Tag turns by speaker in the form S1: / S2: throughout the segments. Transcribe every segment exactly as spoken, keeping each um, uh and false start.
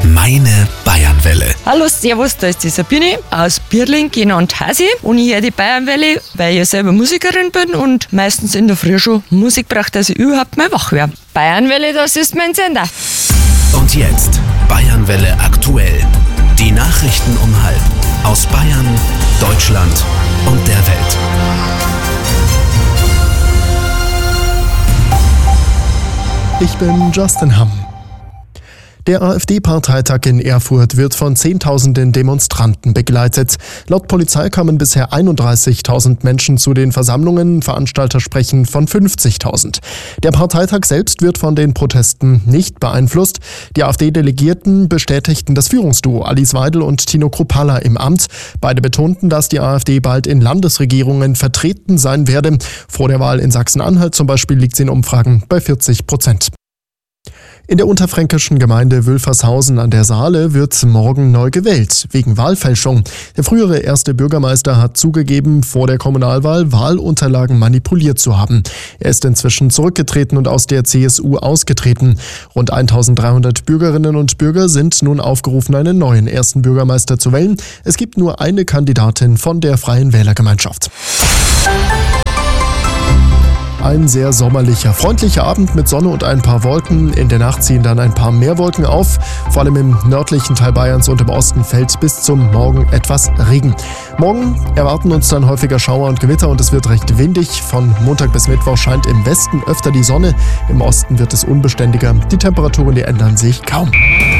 S1: Meine Bayernwelle.
S2: Hallo, servus, da ist die Sabine aus Bierling, genannt Hasi. Und ich höre die Bayernwelle, weil ich ja selber Musikerin bin und meistens in der Früh schon Musik braucht, dass ich überhaupt mal wach werde. Bayernwelle, das ist mein Sender.
S1: Und jetzt Bayernwelle aktuell. Die Nachrichten um halb aus Bayern, Deutschland und der Welt.
S3: Ich bin Justin Hamm. Der AfD-Parteitag in Erfurt wird von zehntausenden Demonstranten begleitet. Laut Polizei kamen bisher einunddreißigtausend Menschen zu den Versammlungen, Veranstalter sprechen von fünfzigtausend. Der Parteitag selbst wird von den Protesten nicht beeinflusst. Die AfD-Delegierten bestätigten das Führungsduo Alice Weidel und Tino Kruppalla im Amt. Beide betonten, dass die AfD bald in Landesregierungen vertreten sein werde. Vor der Wahl in Sachsen-Anhalt zum Beispiel liegt sie in Umfragen bei vierzig Prozent. In der unterfränkischen Gemeinde Wülfershausen an der Saale wird morgen neu gewählt, wegen Wahlfälschung. Der frühere erste Bürgermeister hat zugegeben, vor der Kommunalwahl Wahlunterlagen manipuliert zu haben. Er ist inzwischen zurückgetreten und aus der C S U ausgetreten. Rund eintausenddreihundert Bürgerinnen und Bürger sind nun aufgerufen, einen neuen ersten Bürgermeister zu wählen. Es gibt nur eine Kandidatin von der Freien Wählergemeinschaft. Ein sehr sommerlicher, freundlicher Abend mit Sonne und ein paar Wolken. In der Nacht ziehen dann ein paar mehr Wolken auf. Vor allem im nördlichen Teil Bayerns und im Osten fällt bis zum Morgen etwas Regen. Morgen erwarten uns dann häufiger Schauer und Gewitter und es wird recht windig. Von Montag bis Mittwoch scheint im Westen öfter die Sonne. Im Osten wird es unbeständiger. Die Temperaturen, die ändern sich kaum.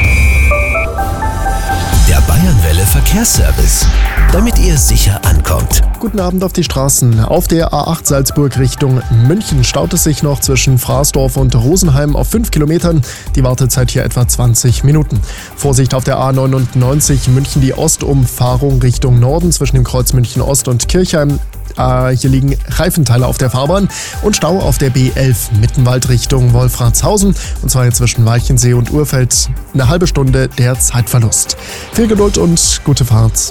S1: Der Bayernwelle Verkehrsservice, damit ihr sicher ankommt.
S3: Guten Abend auf die Straßen. Auf der A acht Salzburg Richtung München staut es sich noch zwischen Fraßdorf und Rosenheim auf fünf Kilometern. Die Wartezeit hier etwa zwanzig Minuten. Vorsicht auf der A neunundneunzig München die Ostumfahrung Richtung Norden zwischen dem Kreuz München Ost und Kirchheim. Äh, hier liegen Reifenteile auf der Fahrbahn und Stau auf der B elf Mittenwald Richtung Wolfratshausen. Und zwar hier zwischen Walchensee und Urfeld. Eine halbe Stunde der Zeitverlust. Viel Geduld und gute Fahrt.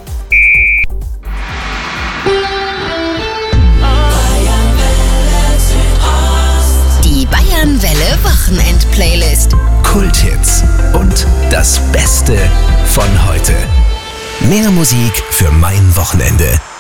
S4: Die Bayernwelle Wochenend-Playlist.
S1: Kulthits und das Beste von heute. Mehr Musik für mein Wochenende.